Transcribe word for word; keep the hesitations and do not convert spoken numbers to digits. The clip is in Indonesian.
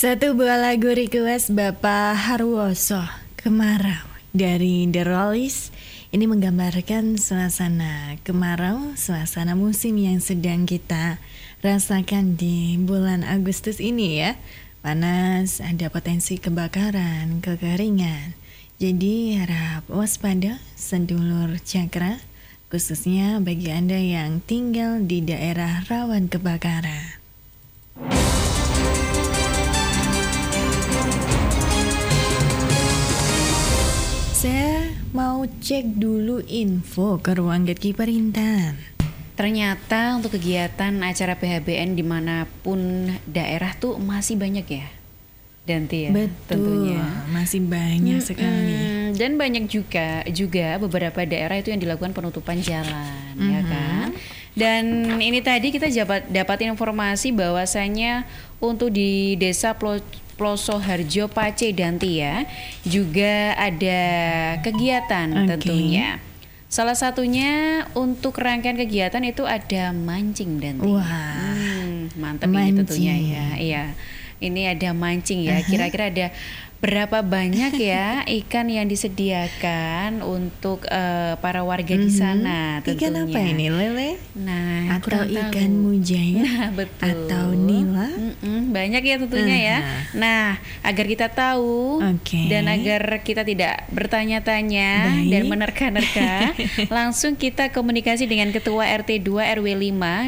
Satu buah lagu request Bapak Harwoso, Kemarau dari The Rollies. Ini menggambarkan suasana kemarau, suasana musim yang sedang kita rasakan di bulan Agustus ini ya. Panas, ada potensi kebakaran, kekeringan. Jadi harap waspada sedulur Cakra, khususnya bagi Anda yang tinggal di daerah rawan kebakaran. Saya mau cek dulu info ke ruang gatekeeper Intan. Ternyata untuk kegiatan acara P H B N dimanapun daerah tuh masih banyak ya, Danti ya. Betul, tentunya masih banyak hmm, sekali. Dan banyak juga juga beberapa daerah itu yang dilakukan penutupan jalan, mm-hmm. ya kan. Dan ini tadi kita dapat dapat informasi bahwasanya untuk di Desa Plo Ploso Harjo Pace Danti ya, juga ada kegiatan okay. tentunya. Salah satunya untuk rangkaian kegiatan itu ada mancing Danti. Wah, hmm, mantap mancing. Ini tentunya ya. Iya, ini ada mancing ya. Uh-huh. Kira-kira ada berapa banyak ya ikan yang disediakan untuk uh, para warga mm-hmm. di sana tentunya. Ikan apa ini, lele? Nah, atau ikan mujair? Nah, betul. Atau nila? Mm-mm, banyak ya tentunya uh-huh. ya. Nah, agar kita tahu okay. dan agar kita tidak bertanya-tanya Baik. dan menerka-nerka, langsung kita komunikasi dengan Ketua R T dua R W lima